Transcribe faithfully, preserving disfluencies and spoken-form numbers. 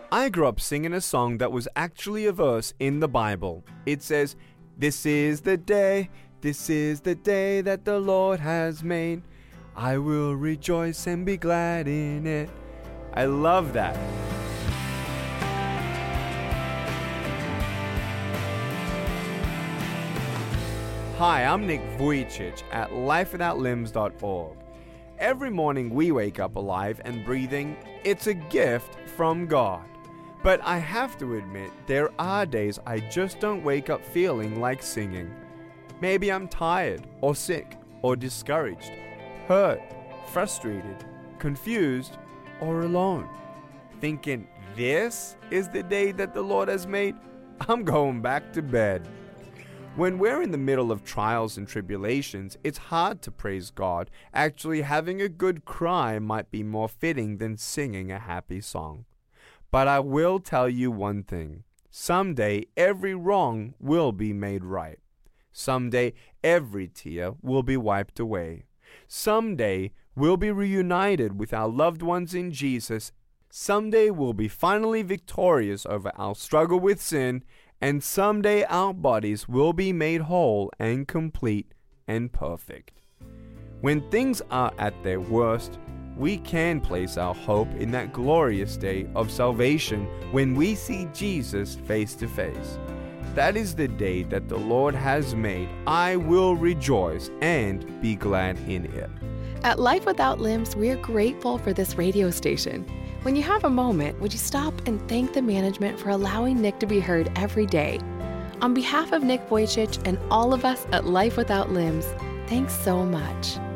I grew up singing a song that was actually a verse in the Bible. It says, "This is the day, this is the day that the Lord has made. I will rejoice and be glad in it." I love that. Hi, I'm Nick Vujicic at life without limbs dot org. Every morning we wake up alive and breathing. It's a gift from God. But I have to admit, there are days I just don't wake up feeling like singing. Maybe I'm tired, or sick, or discouraged, hurt, frustrated, confused, or alone. Thinking, this is the day that the Lord has made? I'm going back to bed. When we're in the middle of trials and tribulations, it's hard to praise God. Actually, having a good cry might be more fitting than singing a happy song. But I will tell you one thing. Someday, every wrong will be made right. Someday, every tear will be wiped away. Someday, we'll be reunited with our loved ones in Jesus. Someday, we'll be finally victorious over our struggle with sin. And someday, our bodies will be made whole and complete and perfect. When things are at their worst, we can place our hope in that glorious day of salvation when we see Jesus face to face. That is the day that the Lord has made. I will rejoice and be glad in it. At Life Without Limbs, we're grateful for this radio station. When you have a moment, would you stop and thank the management for allowing Nick to be heard every day? On behalf of Nick Vujicic and all of us at Life Without Limbs, thanks so much.